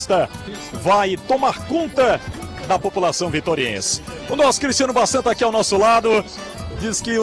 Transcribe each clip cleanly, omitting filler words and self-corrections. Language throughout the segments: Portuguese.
vai tomar conta da população vitoriense. O nosso Cristiano Bassan está aqui ao nosso lado. Diz que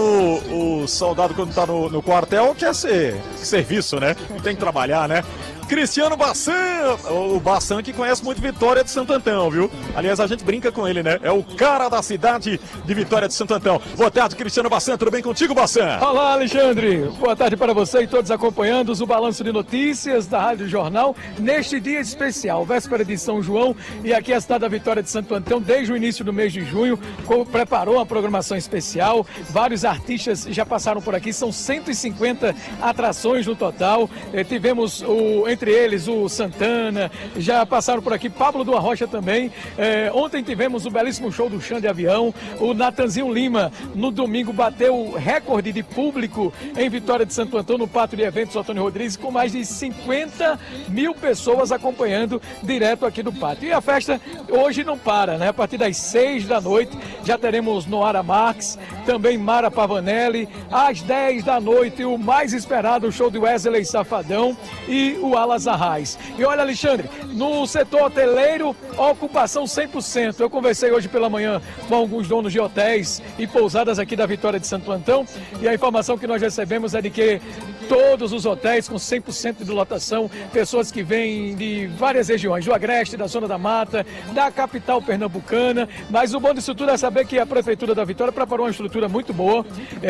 o soldado, quando está no quartel, quer ser serviço, né? Tem que trabalhar, né? Cristiano Bassan, o Bassan que conhece muito Vitória de Santo Antão, viu? Aliás, a gente brinca com ele, né? É o cara da cidade de Vitória de Santo Antão. Boa tarde, Cristiano Bassan, tudo bem contigo, Bassan? Olá, Alexandre. Boa tarde para você e todos acompanhando o Balanço de Notícias da Rádio Jornal neste dia especial, véspera de São João, e aqui a cidade da Vitória de Santo Antão, desde o início do mês de junho, preparou uma programação especial. Vários artistas já passaram por aqui, são 150 atrações no total. Tivemos entre eles o Santana, já passaram por aqui Pablo do Arrocha também. Ontem tivemos o belíssimo show do Xande Avião. O Natanzinho Lima no domingo bateu o recorde de público em Vitória de Santo Antão, no Pátio de Eventos Antônio Rodrigues, com mais de 50 mil pessoas acompanhando direto aqui do pátio. E a festa hoje não para, né? A partir das 6 da noite já teremos Noara Marques, também Mara Pavanelli. Às 10 da noite, o mais esperado, o show de Wesley Safadão e o Alas Arraes. E olha, Alexandre, no setor hoteleiro, ocupação 100%. Eu conversei hoje pela manhã com alguns donos de hotéis e pousadas aqui da Vitória de Santo Antão, e a informação que nós recebemos é de que todos os hotéis com 100% de lotação, pessoas que vêm de várias regiões, do Agreste, da Zona da Mata, da capital pernambucana. Mas o bom disso tudo é saber que a Prefeitura da Vitória preparou uma estrutura muito boa.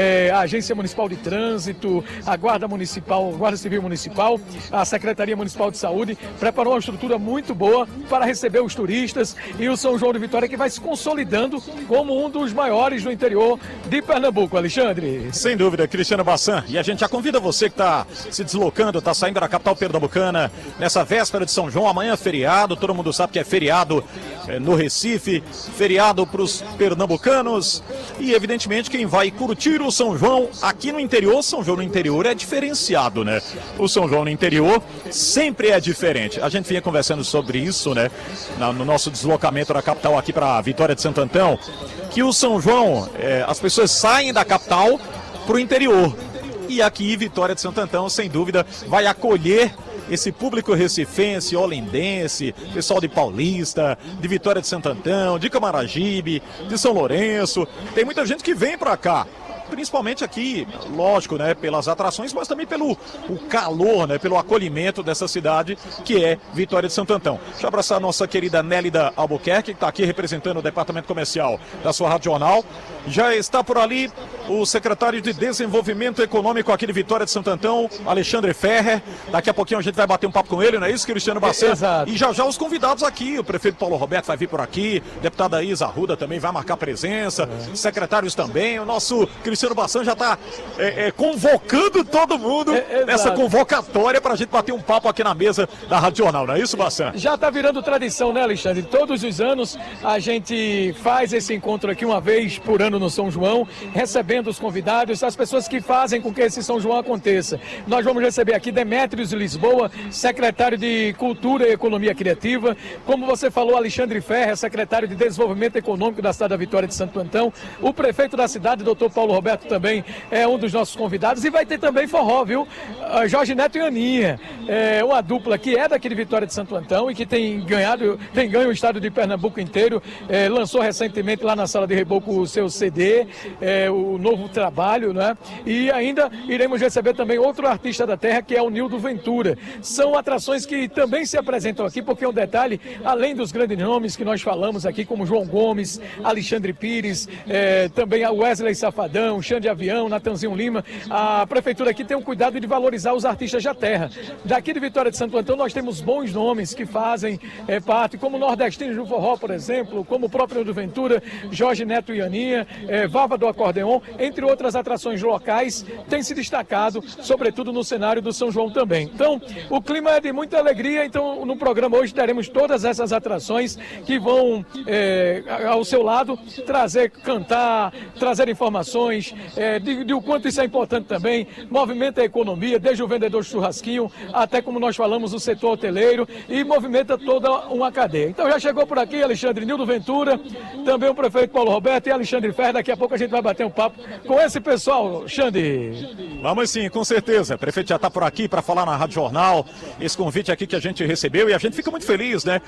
A Agência Municipal de Trânsito, a Guarda Municipal, Guarda Civil Municipal, a Secretaria Municipal de Saúde preparou uma estrutura muito boa para receber os turistas, e o São João de Vitória que vai se consolidando como um dos maiores do interior de Pernambuco, Alexandre. Sem dúvida, Cristiano Bassan. E a gente já convida você que está se deslocando, está saindo da capital pernambucana nessa véspera de São João. Amanhã é feriado, todo mundo sabe que é feriado no Recife, feriado para os pernambucanos. E evidentemente quem vai curtir o São João aqui no interior, São João no interior é diferenciado, né? O São João no interior sempre é diferente. A gente vinha conversando sobre isso, né? No nosso deslocamento da capital aqui para Vitória de Santo Antão, que o São João, as pessoas saem da capital para o interior. E aqui, Vitória de Santo Antão, sem dúvida, vai acolher esse público recifense, olindense, pessoal de Paulista, de Vitória de Santo Antão, de Camaragibe, de São Lourenço. Tem muita gente que vem para cá, principalmente aqui, lógico, né, pelas atrações, mas também pelo calor, né, pelo acolhimento dessa cidade que é Vitória de Santo Antão. Deixa eu abraçar a nossa querida Nélida Albuquerque, que está aqui representando o departamento comercial da sua Rádio Jornal. Já está por ali o secretário de Desenvolvimento Econômico aqui de Vitória de Santo Antão, Alexandre Ferrer. Daqui a pouquinho a gente vai bater um papo com ele, não é isso, Cristiano Bassan? Exato. E já os convidados aqui, o prefeito Paulo Roberto vai vir por aqui, deputada Isa Arruda também vai marcar presença, secretários também, o nosso Cristiano Bassan já está convocando todo mundo nessa convocatória para a gente bater um papo aqui na mesa da Rádio Jornal, não é isso, Bassan? Já está virando tradição, né, Alexandre? Todos os anos a gente faz esse encontro aqui uma vez por ano no São João, recebendo os convidados, as pessoas que fazem com que esse São João aconteça. Nós vamos receber aqui Demétrios Lisboa, secretário de Cultura e Economia Criativa. Como você falou, Alexandre Ferrer, secretário de Desenvolvimento Econômico da cidade da Vitória de Santo Antão. O prefeito da cidade, doutor Paulo Roberto, também é um dos nossos convidados. E vai ter também forró, viu? Jorge Neto e Aninha, uma dupla que é daqui de Vitória de Santo Antão e que tem ganho o estado de Pernambuco inteiro. Lançou recentemente lá na Sala de Reboco o seu CD, o novo trabalho, né? E ainda iremos receber também outro artista da terra, que é o Nildo Ventura. São atrações que também se apresentam aqui, porque um detalhe, além dos grandes nomes que nós falamos aqui, como João Gomes, Alexandre Pires, também a Wesley Safadão, Xande Avião, Natanzinho Lima, a prefeitura aqui tem o cuidado de valorizar os artistas da terra. Daqui de Vitória de Santo Antão nós temos bons nomes que fazem parte, como Nordestinos do Forró, por exemplo, como o próprio Nildo Ventura, Jorge Neto e Aninha, Vava do Acordeon, entre outras atrações locais, tem se destacado, sobretudo no cenário do São João também. Então, o clima é de muita alegria, então no programa hoje teremos todas essas atrações que vão ao seu lado trazer informações, mais de o quanto isso é importante também, movimenta a economia, desde o vendedor de churrasquinho até, como nós falamos, o setor hoteleiro, e movimenta toda uma cadeia. Então já chegou por aqui Alexandre Nildo Ventura, também o prefeito Paulo Roberto e Alexandre Ferreira. Daqui a pouco a gente vai bater um papo com esse pessoal, Xande. Vamos sim, com certeza. O prefeito já está por aqui para falar na Rádio Jornal, esse convite aqui que a gente recebeu, e a gente fica muito feliz, né?